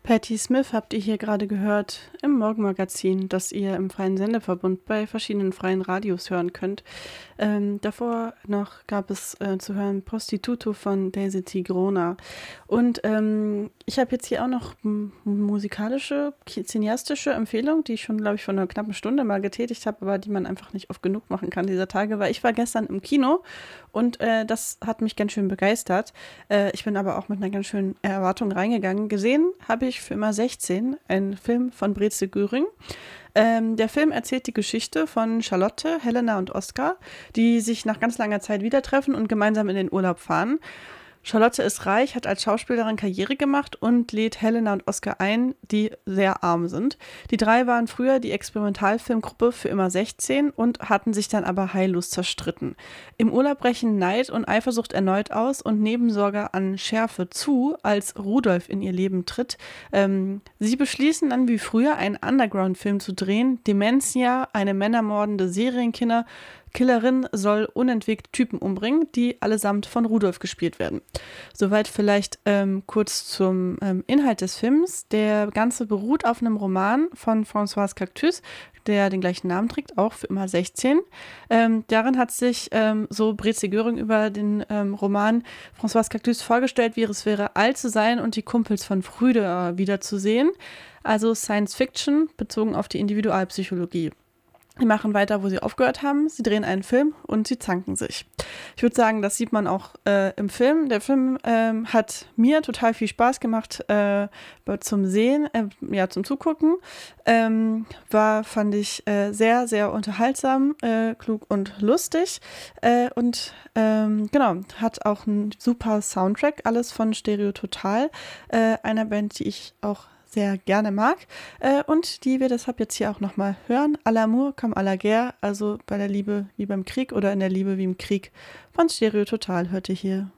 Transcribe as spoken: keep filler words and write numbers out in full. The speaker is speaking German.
Patti Smith habt ihr hier gerade gehört im Morgenmagazin, das ihr im freien Sendeverbund bei verschiedenen freien Radios hören könnt. Ähm, davor noch gab es äh, zu hören Prostituto von Daisy Tigrona. Und ähm, ich habe jetzt hier auch noch m- musikalische, ki- cineastische Empfehlung, die ich schon, glaube ich, vor einer knappen Stunde mal getätigt habe, aber die man einfach nicht oft genug machen kann dieser Tage, weil ich war gestern im Kino und äh, das hat mich ganz schön begeistert. Äh, ich bin aber auch mit einer ganz schönen Erwartung reingegangen. Gesehen habe ich für immer sechzehn, einen Film von Breze Göring. Ähm, der Film erzählt die Geschichte von Charlotte, Helena und Oskar, die sich nach ganz langer Zeit wieder treffen und gemeinsam in den Urlaub fahren. Charlotte ist reich, hat als Schauspielerin Karriere gemacht und lädt Helena und Oskar ein, die sehr arm sind. Die drei waren früher die Experimentalfilmgruppe für immer sechzehn und hatten sich dann aber heillos zerstritten. Im Urlaub brechen Neid und Eifersucht erneut aus und Nebensorge an Schärfe zu, als Rudolf in ihr Leben tritt. Ähm, sie beschließen dann wie früher einen Underground-Film zu drehen. Dementia, eine männermordende Serienkiller, Killerin soll unentwegt Typen umbringen, die allesamt von Rudolf gespielt werden. Soweit vielleicht ähm, kurz zum ähm, Inhalt des Films. Der Ganze beruht auf einem Roman von Françoise Cactus, der den gleichen Namen trägt, auch für immer sechzehn. Ähm, darin hat sich ähm, so Breze Göring über den ähm, Roman Françoise Cactus vorgestellt, wie es wäre, alt zu sein und die Kumpels von früher wiederzusehen. Also Science Fiction bezogen auf die Individualpsychologie. Die machen weiter, wo sie aufgehört haben. Sie drehen einen Film und sie zanken sich. Ich würde sagen, das sieht man auch äh, im Film. Der Film ähm, hat mir total viel Spaß gemacht äh, zum Sehen, äh, ja, zum Zugucken. Ähm, war, fand ich, äh, sehr, sehr unterhaltsam, äh, klug und lustig. Äh, und ähm, genau, hat auch einen super Soundtrack, alles von Stereo Total, äh, einer Band, die ich auch sehr gerne mag äh, und die wir deshalb jetzt hier auch nochmal hören. À l'amour comme à la guerre, also bei der Liebe wie beim Krieg oder in der Liebe wie im Krieg von Stereo Total hört ihr hier.